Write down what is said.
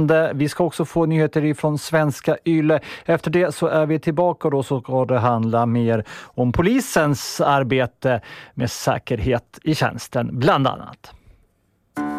spännande. Vi ska också få nyheter ifrån svenska YLE. Efter det så är vi tillbaka och då så ska det handla mer om polisens arbete med säkerhet i tjänsten bland annat.